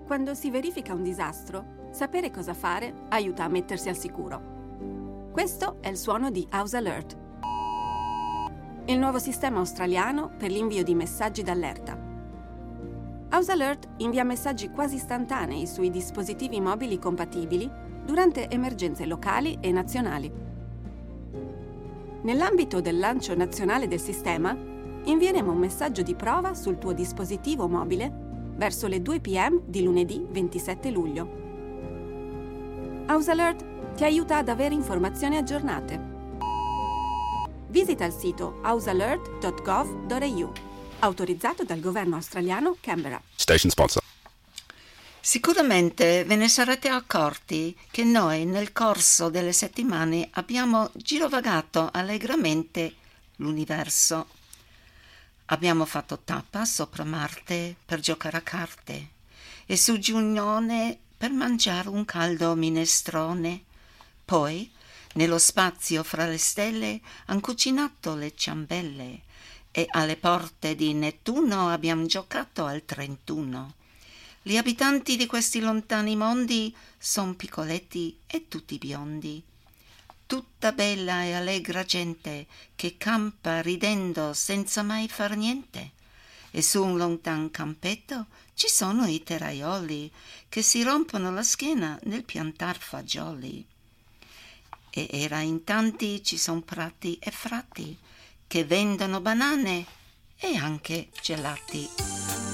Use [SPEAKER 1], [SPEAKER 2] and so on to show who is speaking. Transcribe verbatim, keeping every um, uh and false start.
[SPEAKER 1] Quando si verifica un disastro, sapere cosa fare aiuta a mettersi al sicuro. Questo è il suono di House Alert, il nuovo sistema australiano per l'invio di messaggi d'allerta. House Alert invia messaggi quasi istantanei sui dispositivi mobili compatibili durante emergenze locali e nazionali. Nell'ambito del lancio nazionale del sistema, invieremo un messaggio di prova sul tuo dispositivo mobile verso le due p m di lunedì ventisette luglio. House Alert ti aiuta ad avere informazioni aggiornate. Visita il sito house alert dot gov dot a u, autorizzato dal governo australiano Canberra.
[SPEAKER 2] Station sponsor.
[SPEAKER 3] Sicuramente ve ne sarete accorti che noi nel corso delle settimane abbiamo girovagato allegramente l'universo. Abbiamo fatto tappa sopra Marte per giocare a carte e su Giunone per mangiare un caldo minestrone. Poi, nello spazio fra le stelle, han cucinato le ciambelle e alle porte di Nettuno abbiamo giocato al trentuno. Gli abitanti di questi lontani mondi son piccoletti e tutti biondi. Tutta bella e allegra gente che campa ridendo senza mai far niente. E su un lontan campetto ci sono i terraioli che si rompono la schiena nel piantar fagioli. E era in tanti ci son prati e frati che vendono banane e anche gelati.